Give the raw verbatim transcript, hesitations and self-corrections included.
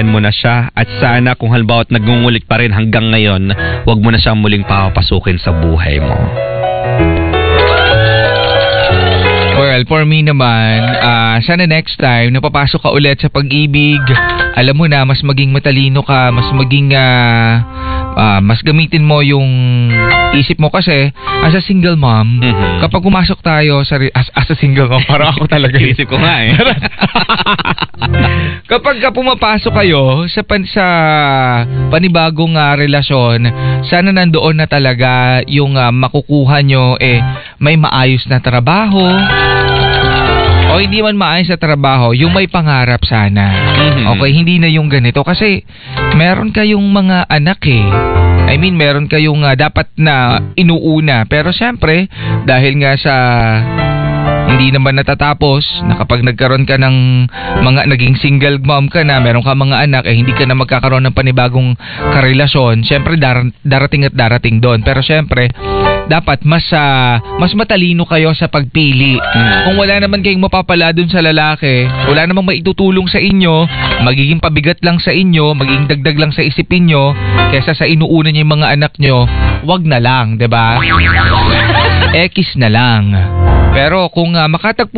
paghiwalayan mo na siya at sana kung halimbawa nagungulit pa rin hanggang ngayon, wag mo na siyang muling papapasukin sa buhay mo. Well, for me naman, uh, sana next time napapasok ka ulit sa pag-ibig, alam mo na, mas maging matalino ka, mas maging, uh, uh, mas gamitin mo yung isip mo kasi as a single mom, mm-hmm. kapag pumasok tayo sa, as, as a single mom, parang ako talaga. Isip ko nga eh. Kapag ka pumapasok kayo sa, pan, sa panibagong uh, relasyon, sana nandoon na talaga yung uh, makukuha nyo, eh, may maayos na trabaho, o hindi man maayos sa trabaho, yung may pangarap sana. Mm-hmm. Okay, hindi na yung ganito. Kasi meron kayong mga anak eh. I mean, meron kayong uh, dapat na inuuna. Pero syempre, dahil nga sa hindi naman natatapos, na kapag nagkaroon ka ng mga naging single mom ka na, meron ka mga anak, eh hindi ka na magkakaroon ng panibagong karelasyon, syempre dar- darating at darating doon. Pero syempre, dapat mas uh, mas matalino kayo sa pagpili. Hmm. Kung wala naman kayong mapapala dun sa lalaki, wala namang maitutulong sa inyo, magiging pabigat lang sa inyo, magiging dagdag lang sa isipin nyo, kesa sa inuuna niyo yung mga anak nyo, wag na lang, 'di ba? X na lang. Pero kung uh, makatagpo